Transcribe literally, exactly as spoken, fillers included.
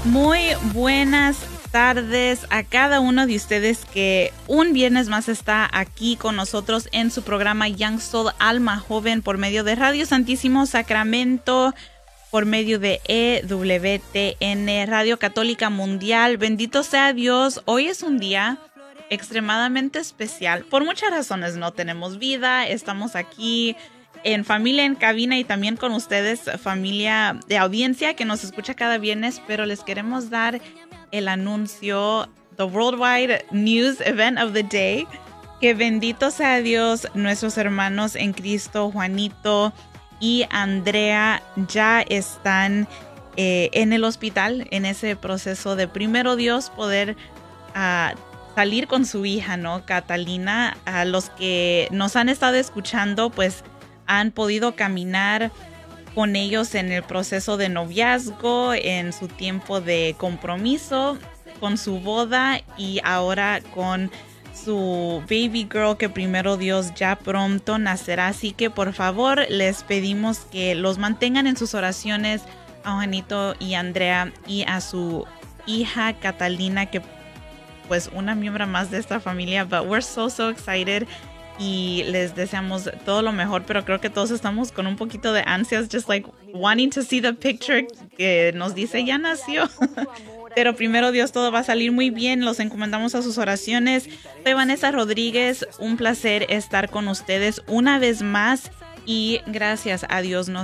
Muy buenas tardes a cada uno de ustedes que un viernes más está aquí con nosotros en su programa Young Soul, Alma Joven, por medio de Radio Santísimo Sacramento, por medio de E W T N, Radio Católica Mundial. Bendito sea Dios. Hoy es un día extremadamente especial. Por muchas razones, no tenemos vida, estamos aquí en familia, en cabina y también con ustedes, familia de audiencia que nos escucha cada viernes, pero les queremos dar el anuncio, the Worldwide News Event of the Day, que bendito sea Dios, nuestros hermanos en Cristo, Juanito y Andrea, ya están eh, en el hospital, en ese proceso de primero Dios poder uh, salir con su hija, ¿no? Catalina. A los que nos han estado escuchando, pues han podido caminar con ellos en el proceso de noviazgo, en su tiempo de compromiso, con su boda y ahora con su baby girl que primero Dios ya pronto nacerá. Así que por favor les pedimos que los mantengan en sus oraciones a Juanito y Andrea y a su hija Catalina, que pues una miembro más de esta familia. But we're so so excited. Y les deseamos todo lo mejor, pero creo que todos estamos con un poquito de ansias, just like wanting to see the picture que nos dice ya nació. Pero primero Dios, todo va a salir muy bien. Los encomendamos a sus oraciones. Soy Vanessa Rodríguez. Un placer estar con ustedes una vez más. Y gracias a Dios nos